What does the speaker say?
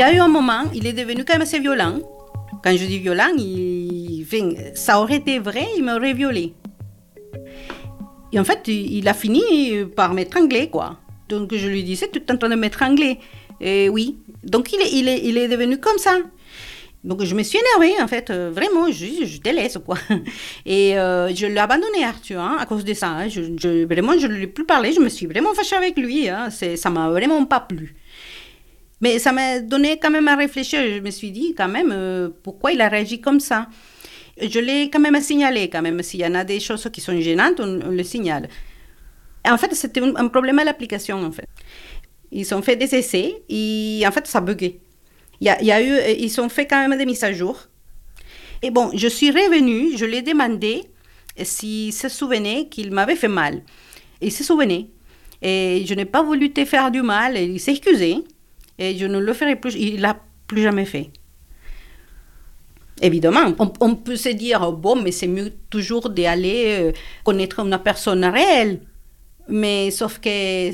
y a eu un moment, il est devenu quand même assez violent. Quand je dis violent, ça aurait été vrai, il m'aurait violée. Et en fait, il a fini par m'étrangler, quoi. Donc je lui disais, tu es en train de m'étrangler. Et oui. Donc il est devenu comme ça. Donc je me suis énervée, en fait, vraiment, je te laisse, quoi. Et je l'ai abandonné, Arthur, à cause de ça. Hein. Vraiment, je ne lui ai plus parlé, je me suis vraiment fâchée avec lui. Ça ne m'a vraiment pas plu. Mais ça m'a donné quand même à réfléchir. Je me suis dit, quand même, pourquoi il a réagi comme ça. Je l'ai quand même signalé, quand même. S'il y en a des choses qui sont gênantes, on le signale. En fait, c'était un problème à l'application, en fait. Ils ont fait des essais et, en fait, ça buguait. Ils ont fait quand même des mises à jour. Et bon, je suis revenue, je lui ai demandé s'il se souvenait qu'il m'avait fait mal. Il se souvenait. Et je n'ai pas voulu te faire du mal. Et il s'est excusé. Et je ne le ferai plus. Il ne l'a plus jamais fait. Évidemment, on peut se dire, bon, mais c'est mieux toujours d'aller connaître une personne réelle. Mais sauf que